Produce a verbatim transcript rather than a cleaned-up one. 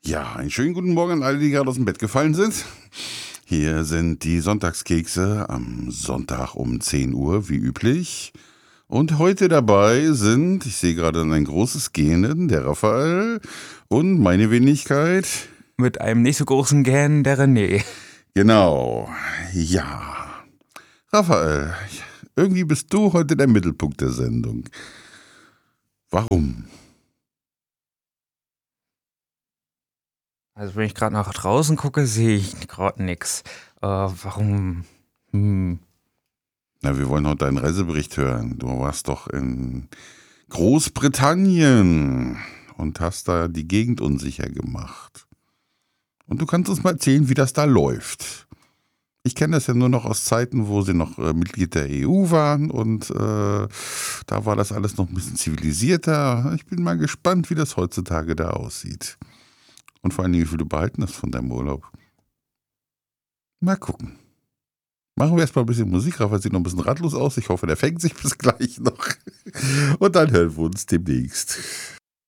Ja, einen schönen guten Morgen an alle, die gerade aus dem Bett gefallen sind. Hier sind die Sonntagskekse am Sonntag um zehn Uhr, wie üblich. Und heute dabei sind, ich sehe gerade ein großes Gähnen, der Raphael und meine Wenigkeit. Mit einem nicht so großen Gähnen der René. Genau, ja. Raphael, irgendwie bist du heute der Mittelpunkt der Sendung. Warum? Also wenn ich gerade nach draußen gucke, sehe ich gerade nichts. Äh, warum? Hm. Na, wir wollen heute deinen Reisebericht hören. Du warst doch in Großbritannien und hast da die Gegend unsicher gemacht. Und du kannst uns mal erzählen, wie das da läuft. Ich kenne das ja nur noch aus Zeiten, wo sie noch äh, Mitglied der E U waren und äh, da war das alles noch ein bisschen zivilisierter. Ich bin mal gespannt, wie das heutzutage da aussieht. Und vor allem, wie viel du behalten hast von deinem Urlaub. Mal gucken. Machen wir erstmal ein bisschen Musik. Raphael sieht noch ein bisschen ratlos aus. Ich hoffe, der fängt sich bis gleich noch. Und dann hören wir uns demnächst.